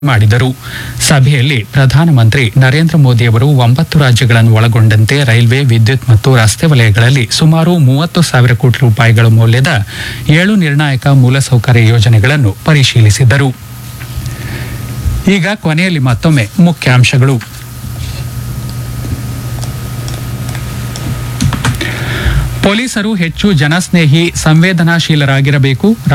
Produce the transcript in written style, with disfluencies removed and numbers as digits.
ಮಾಡಿದರು. ಸಭೆಯಲ್ಲಿ ಪ್ರಧಾನಮಂತ್ರಿ ನರೇಂದ್ರ ಮೋದಿ ಅವರು 9 ರಾಜ್ಯಗಳನ್ನು ಒಳಗೊಂಡಂತೆ ರೈಲ್ವೆ, ವಿದ್ಯುತ್ ಮತ್ತು ರಸ್ತೆ ವಲಯಗಳಲ್ಲಿ ಸುಮಾರು 30,000 ಕೋಟಿ ರೂಪಾಯಿಗಳ ಮೌಲ್ಯದ 7 ನಿರ್ಣಾಯಕ ಮೂಲಸೌಕರ್ಯ ಯೋಜನೆಗಳನ್ನು ಪರಿಶೀಲಿಸಿದರು. ಈಗ ಕೊನೆಯಲ್ಲಿ ಮತ್ತೊಮ್ಮೆ ಮುಖ್ಯಾಂಶಗಳು. ಪೊಲೀಸರು ಹೆಚ್ಚು ಜನಸ್ನೇಹಿ, ಸಂವೇದನಾಶೀಲರಾಗಿರಬೇಕು.